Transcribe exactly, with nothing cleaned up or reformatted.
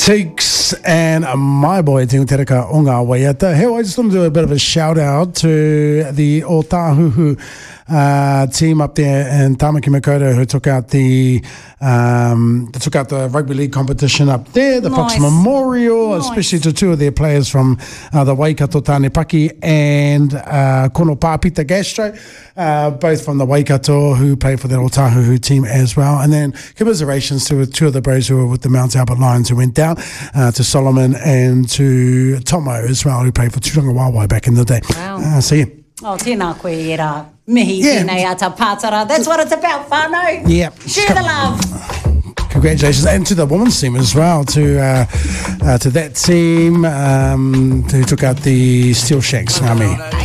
Teeks and my boy Tino Tereka o ngā waiata. Hey, I just want to do a bit of a shout out to the Otahuhu uh, team up there in Tamaki Makaurau who took out the um, they took out the rugby league competition up there, the Nice. Fox Memorial, Nice. especially to two of their players from uh, the Waikato Tānepaki and uh, Kono Pāpita Gastro, uh, both from the Waikato who played for the Otahuhu team as well. And then commiserations to two of the bros who were with the Mount Albert Lions who went down, uh, to Solomon and to Tomo as well, who played for Turanga Wawai back in the day. Wow. Uh, so yeah. Oh, tēnā koe e rā. Mihi Yeah. tēnei ata pātara. That's what it's about, whānau. Yeah. Share the love. Congratulations, and to the women's team as well, to uh, uh, to that team um, who took out the Steel Shanks Army.